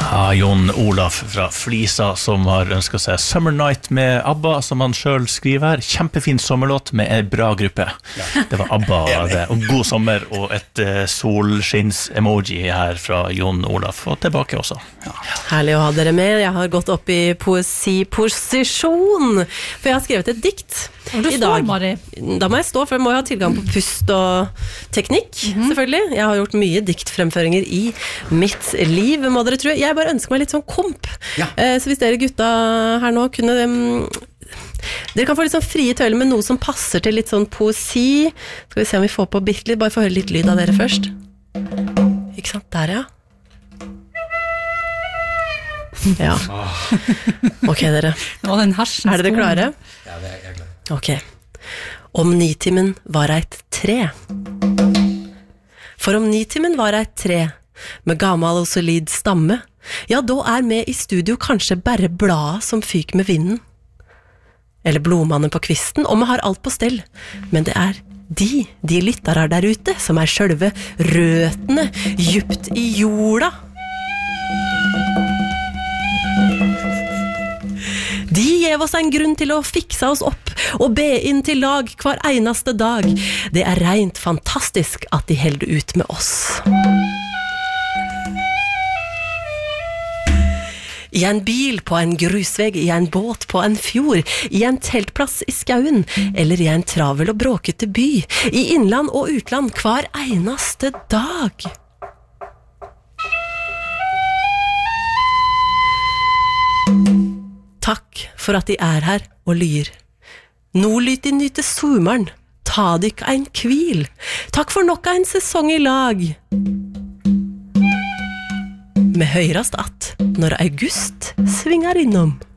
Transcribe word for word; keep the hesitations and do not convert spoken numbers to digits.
Ja, Jon Olaf fra Flisa som har ønsket seg Summer Night med ABBA, som han selv skriver her. Kjempefin sommerlåt med en bra gruppe. Ja. Det var ABBA, det. Og god sommer, og et uh, solskinns-emoji her fra Jon Olaf. Og tilbake også. Ja. Herlig å ha dere med. Jeg har gått opp i poesiposisjon, for jeg har skrevet et dikt i dag. Da må jeg stå, for jeg må jo ha tilgang på pust og teknikk, mm-hmm. selvfølgelig. Jeg har gjort mye diktfremføringer i mitt liv, må dere tro. Jeg bare ønsker meg litt sånn komp. Ja. Så hvis dere gutta her nå kunne... Dere kan få litt sånn frie tøyler med noe som passer til litt sånn poesi. Skal vi se om vi får på bitte litt, bare få høre litt lyd av dere først. Ikke sant? Der, ja. Ja. Ok, dere. Er dere klare? Ja, det er jeg klar. Ok. Om nitimen var eit tre. For om nitimen var eit tre, med gammel og solid stamme, ja, da er med i studio kanskje bare bladet som fyk med vinden. Eller blomane på kvisten, og vi har alt på stell. Men det er de, de lyttere der ute, som er selve røtene djupt i jorda. De gjev oss en grunn til å fikse oss opp og be inn til lag hver eneste dag. Det er rent fantastisk at de holder ut med oss. I en bil på en grusveg, i en båt på en fjord, i en teltplass i skauen, eller i en travel og bråkete by, i innland og utland hver eneste dag. Takk for at de er her og lyr. Nå lyt de nyte sommeren, ta dykk ein kvil. Takk for nok en sesong i lag. Med høyrast at når august svinger innom.